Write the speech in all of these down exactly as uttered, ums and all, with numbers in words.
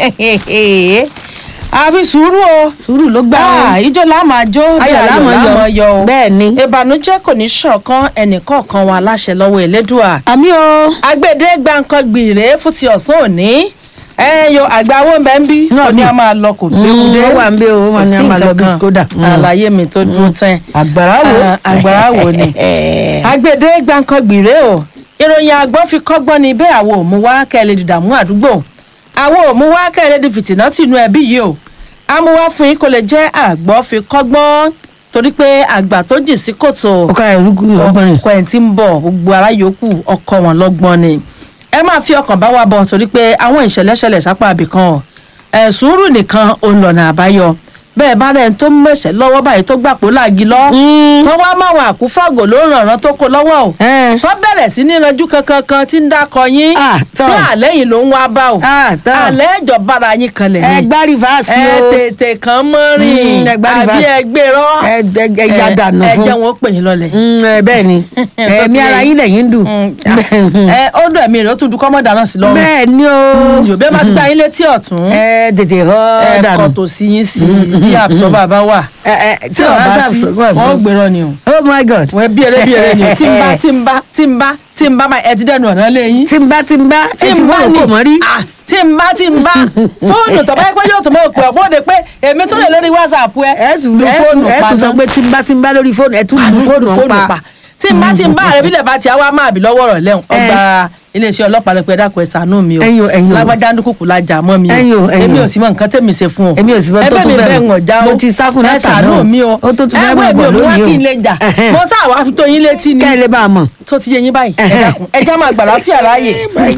àfi sùúrù o sùúrù ló gbà Ah, ijó la máa jó bí ayọ̀ ayọ̀ la máa yọ o bẹ́ẹ̀ ni. ìbànújẹ́ kò ní ṣọ̀kan ẹnìkọ̀ọ̀kan wa láṣẹ lọ́wọ́ Elédùà. àmì o. agbede gbàǹkan gbìrè fún ti ọ̀sán òní ẹyọ àgbàwọ mbẹ ń bí Náà ó ní ni. a máa lọ kò gbẹkúdé ó wà ń bí o, ó ní a máa lọ bí Skoda. àlàyé mi tó dúró tán àgbàrá wo. àgbàrá wo ni agbede gbàǹkan gbìrè o ìròyìn àgbọ̀ fi kọ́gbọ́n ni bẹ́ẹ̀ àwọn òmù wá kẹ́lẹ́ dìdàmú àdúgbò àwọn òmù wá kẹ́lẹ́ di fìtìnà tìǹú ẹbí yìí o amúwá fún yín kò lè jẹ́ àgbọ̀ fi kọ́gbọ́n torí pé àgbà tó jì sí kòtò ọkọ rẹ rúgú ọgbọ́n rẹ. ọkọ ẹ̀ tí ń bọ̀ gbogbo ara yòókù ọkọ wọn lọ́gbọ́n ni ẹ máa fi ọkàn bá wa bọ̀ torí pé àwọn ìṣẹ̀lẹ̀ṣẹlẹ̀ sápá abìkan ẹ̀ sùúrù nìkan òun lọ̀nà àbáyọ bẹ́ẹ̀ bá rẹ̀ ń tó mẹ̀sẹ̀ lọ́wọ́ báyìí tó gbàpò láàgì lọ tó wá máwọn àkúfàgò ló ń rànràn tó kó lọ́wọ́ o tó bẹ̀rẹ̀ sí ní ranjú kankan kan tí ń dákọ yín tó àlẹ́ yìí ló ń wá bá o àlẹ́ ìjọba ara yín kanlẹ̀ ni ẹ gbá rìfáàsì o ẹ tètè kàn mọ́rin àbí ẹ gbérọ́ ẹ yá dànù fún ẹ jẹ́ wọn ó pè yín lọ́lẹ̀. bẹ́ẹ̀ ni ẹ̀mí ara yín lẹ́yìn ń dùn. ẹ ó dùn ẹ̀mí rẹ̀ ó tún dún kọ́mọ́dà náà sí lọ́rùn. bẹ́ẹ̀ ni o. yorùbá máa ti gbá yín létí ọ̀tún. ẹ tètè rọ́ dànù. ẹ kọ́ tó sí yín sí bí àbsọ́bà bá wà. tí ò bá sí wọ́n gbèrò ni o. oh my god. wọ́n bí eré bí eré ni o tí ń bá tí ń bá tí ń bá tí ń bá ẹ ti dẹnu ọ̀nà lẹ́yìn. tí ń bá tí ń bá ẹ ti wọ́n kò mọ́ rí. tí ń bá tí ń bá fóònù tọ́ bá yẹ pé yóò tún mọ̀ pé ọ̀pọ̀ òde pé èmi tún lè lórí whatsapp ẹ. ẹ tún sọ pé tí ń bá tí ń bá lórí fóònù ẹ tún lu fóònù pa. tí ń bá tí ń bá rẹ bílẹ̀ bá ti àwa máa bì lọ́wọ́ rọ̀ lẹ́hùn ọgbà iléeṣẹ́ ọlọ́pàá lọ pé ẹ dákun ẹ ṣàánú mi o ẹ̀yin o ẹ̀yin o lágbájá ń dúkùkù lajà mọ́ mi o ẹ̀yin o ẹ̀yin o èmi ò sì mọ nǹkan tẹ́mi ṣe fún o èmi ò sì mọ tó tó fẹ́ mọ̀ mo ti sá fún ẹ ṣàánú mi o ó tó tún fẹ́ mọ̀ ẹgbẹ́ mi bọ̀ ò mú wá lónìí kí n lè jà mo sáà wá fi tó yín létí ni kẹ́ ẹ lè bá a mọ̀. tó ti yé yín báyìí ẹ dákun ẹ já máa gbà láfíà láàyè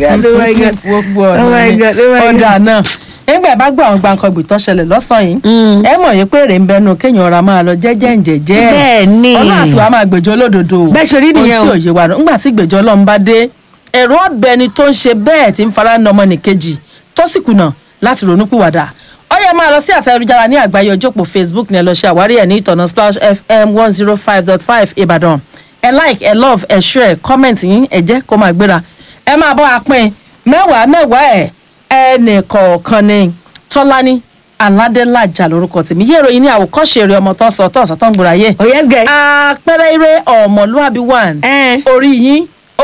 ọ̀dà náà nígbà bá gbọ́ àwọn gbàǹkangbì tó ṣẹlẹ̀ lọ́sàn-án yìí ẹ mọ̀ yín pé èrè ń bẹnu kéèyàn ọ̀rá máa lọ jẹ́jẹ́ ǹjẹ́jẹ́ bẹ́ẹ̀ ni ọlọ́run àti wàá máa gbèjọ́ olódodo bẹ́ẹ̀ ṣe rí nìyẹn o ohun tí òye wà nù ńgbà tí gbèjọ́ ọlọ́run bá dé ẹ̀rọ ọ̀bẹ ni tó ń ṣe bẹ́ẹ̀ tí ń fara ń ọmọ nìkejì tó sì kùnà láti ronúpìwàdà ó yẹ máa lọ sí àtẹ ayélujára ní àgbáyé ojópò Facebook ní ẹ lọ ṣe àwárí ẹ ní ìtọ̀nà Splash F M one zero five dot five Ìbàdàn ẹ like ẹ love ẹ share comment yín ẹ jẹ́ kó máa gbéra ẹ máa bọ́ apín mẹ́wàá mẹ́wàá ẹ̀ ẹnì kọ̀ọ̀kan ni Tọ́lání Aládélájà lórúkọ tèmi yé ìròyìn ní àwòkọ́ṣe eré ọmọ tó ń sọ tó ń sọ tó ń gbòòrà yé. oh yes guy. àpẹẹrẹ eré ọmọlúwàbí one orí yín ó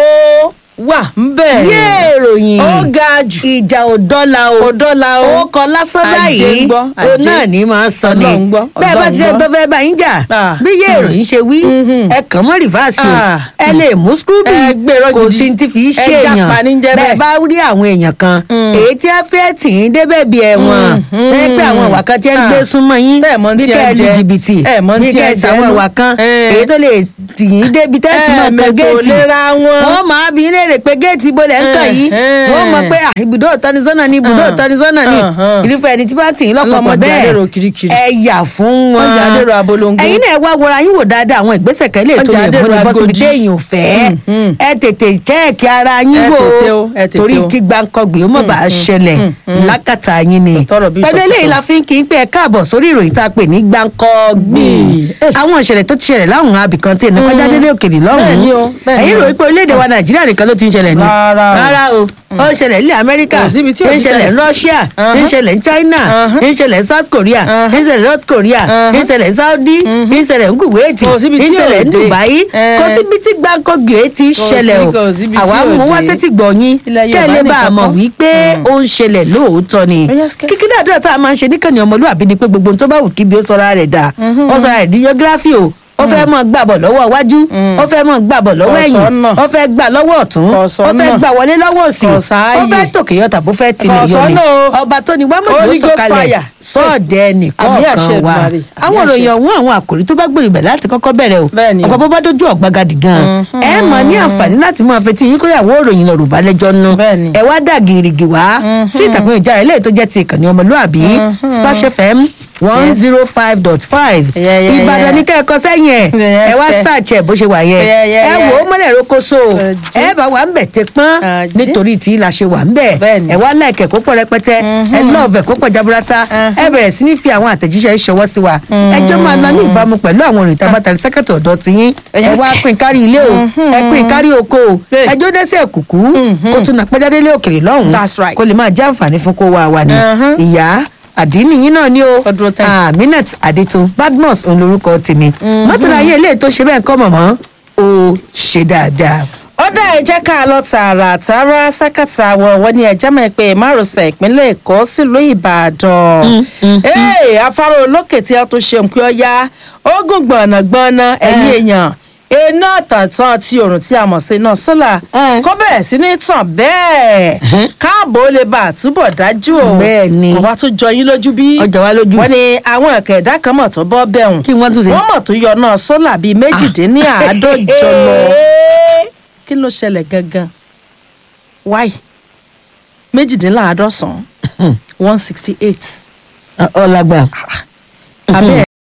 wà ń bẹ̀. yé ìròyìn ó ga jù. ìjà ò dọ́là o. ò dọ́là o. ó kọ lásán báyìí o náà ní máa sọ ni bẹ́ẹ̀ bá ti ṣe tó fẹ́ bá yín jà bí yé ìròyìn ṣe wí ẹ kàn mọ́ rìfáàsì o ẹ lè mú skúbì kò sí ti fi ṣe èèyàn bẹ́ẹ̀ bá rí àwọn èèyàn kan èyí tí a fẹ́ tì í débẹ̀ bí ẹ̀wọ̀n tẹ́ pé àwọn ìwà kan tí ẹ ń gbé súnmọ́ yín bí kẹ́ ẹ lu jìbìtì bí kẹ́ ẹ sàwọn ìwà kan èyí tó lè tì í débi tẹ́ ti mọ̀ kan géètì wọ́n máa bí léèrè pé géètì bolẹ̀ ń kàn yìí wọ́n mọ̀ pé ibùdó ìtọ́nisọ́nà ni ibùdó ìtọ́nisọ́nà ni irúfẹ́ ẹni tí bá tì í lọ́pọ̀pọ̀ bẹ́ẹ̀ ẹ yà fún wọn ẹ̀yin náà wá wọra yín wò dáadáa àwọn ìgbésẹ̀ kan lè tó lè múni bọ́ síbi téèyàn ò fẹ́ ẹ tètè chẹ́ẹ̀kì ara yín wò torí kí gbàǹkangbì ó mọ̀ bá a ṣẹlẹ̀ lákàtà yín ni pẹ̀lú eléyìí la fi ń kí n pé ẹ káàbọ̀ sórí ìròyìn tá a pè ní gbàǹkangbì àwọn ìṣẹ̀lẹ̀ tó ti ṣẹlẹ̀ láwọn abìkan tí ènìyàn kọjá délé òkèlè lọ́hùn-ún ẹ̀yin rò pé orílẹ̀-èdè wa Nàìjíríà nìkan ló ti ń ṣẹlẹ̀ ni rárá o ó ń ṣẹlẹ̀ ní Amẹ́ríkà ń ṣẹlẹ̀ ní Russia ń ṣẹlẹ̀ ní China ń ṣẹlẹ̀ ní South Korea ń ṣẹlẹ̀ ní North Korea ń ṣẹlẹ̀ ní Saudi ń ṣẹlẹ̀ ní Kuwait ń ṣẹlẹ̀ ní Dubai kò síbi tí gbàǹkangbì ti ṣẹlẹ̀ o àwa mú wá sétí gbọ̀nyìn kẹ́lẹ́ bá a mọ̀ wípé ó ń ṣẹlẹ̀ lóòótọ́ ni kíkí dáadáa tá a máa ń ṣe níkànnì ọmọlúwàbí ni pé gbogbo ohun tó bá wù kí bí ó sọra rẹ̀ dà ó sọra rẹ̀ di geography o ó fẹ́ mọ̀ gbàbọ̀ lọ́wọ́ iwájú ó fẹ́ mọ̀ gbàbọ̀ lọ́wọ́ ẹ̀yìn ó fẹ́ gbà lọ́wọ́ ọ̀tún ó fẹ́ gbà wọlé lọ́wọ́ òsì ó fẹ́ tòkè yọta bó fẹ́ tilẹ̀ yọ ni ọba tó ní wámọ̀ ló sọ̀kalẹ̀ sọ́ọ̀dẹ̀ nìkọ̀ọ̀kan wa àwọn òròyìn ọ̀hún àwọn àkòrí tó bá gbèrú bẹ̀ láti kọ́kọ́ bẹ̀rẹ̀ o ọ̀pọ̀ bó bá dójú ọ̀gbagadì gan ẹ mọ̀ ní àǹfààní láti máa fetí yín kóyàwó òròyìn lọ́rùn bá lẹ́jọ́ nù ẹ wá dà gìrìgì wá sí ìtàkùn ìjà ilé tó jẹ́ ti ìkànnì ọmọlúàbí Splash F M one zero five dot five ìbàdàn ní kẹ́ẹ̀kọ́ sẹ́yìn ẹ̀ ẹ wá sàchẹ̀ bó ṣe wà yẹn ẹ wò ó mọ́lẹ̀ rokoṣo ẹ bá wà ń bẹ̀ tẹ pọ́n nítorí tí la ṣe wà ń bẹ̀ ẹ wá láìkẹ̀ kó pọ̀ rẹpẹtẹ ẹ lọ́ọ̀fẹ̀ kó pọ̀ jaburata ẹ bẹ̀rẹ̀ sí ní fi àwọn àtẹ̀jíṣẹ́ ṣọwọ́ sí wa ẹjọ́ máa lọ ní ìbámu pẹ̀lú àwọn òrìǹta bàtàlì sẹ́kẹ̀tì ọ̀dọ́ tiyín ẹ wá pín kárí ilé o ẹ pín kárí oko o ẹjọ́ dẹ́sẹ̀ kùkú kó tún nà pẹ́jádélé òkèrè lọ́hùn-ún kó lè máa jẹ́ àǹfààní fún kó wa wà ní ìyá àdínì yín náà ni o aminat adetun badmus òun lorúkọ tèmi mọ́tòlá ayé ilé tó ṣe bẹ́ẹ̀ kọ́ mọ̀mọ́ ó ṣe dáadáa. ó dá ẹ jẹ́ ká lọ tààrà tààrà sákàtà wọ̀ wọ́n ní ẹ̀jẹ̀ mọ̀ pé márosẹ̀ ìpínlẹ̀ èkó sílùú ìbàdàn afárá olókè tí a tó ṣe ń pé ọ ya ogun gbọ̀nàgbọ̀nà ẹ̀yìn èèyàn iná tàntàn tí òrùn tí a mọ̀ sí iná sólà kó bẹ̀rẹ̀ sí ní tàn bẹ́ẹ̀ káàbò ó lè bá àtúbọ̀ dájú o ọba tó jọ yín lójú bí wọ́n ní àwọn ẹ̀kẹ́ ẹ̀dá kan mọ̀ tó bọ́ bẹ̀rùn wọ́n mọ̀ tó yọ náà sólà bíi méjìdínláàádọ́jọ lọ kí ló ṣẹlẹ̀ gangan why méjìdínláàádọ́sán one sixty eight. ọlágbà.